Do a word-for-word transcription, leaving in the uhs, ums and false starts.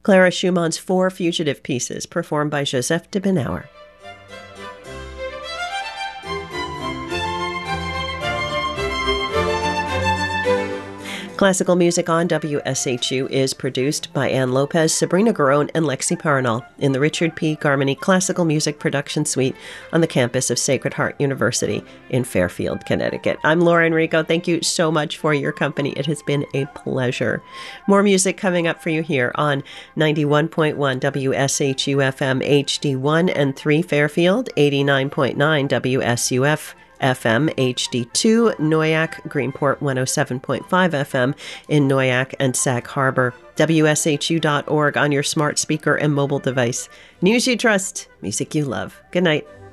Clara Schumann's Four Fugitive Pieces, performed by Joseph de Benauer. Classical Music on W S H U is produced by Ann Lopez, Sabrina Garone, and Lexi Parnell in the Richard P. Garmany Classical Music Production Suite on the campus of Sacred Heart University in Fairfield, Connecticut. I'm Laura Enrico. Thank you so much for your company. It has been a pleasure. More music coming up for you here on ninety-one point one W S H U F M H D one and three Fairfield, eighty-nine point nine W S U F F M H D two, Noyac, Greenport one oh seven point five F M in Noyac and Sag Harbor. W S H U dot org on your smart speaker and mobile device. News you trust, music you love. Good night.